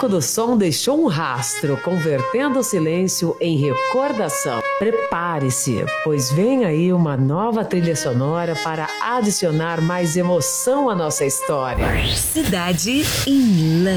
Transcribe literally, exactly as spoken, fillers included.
eco do som deixou um rastro, convertendo o silêncio em recordação. Prepare-se, pois vem aí uma nova trilha sonora para adicionar mais emoção à nossa história. Cidade em Lã.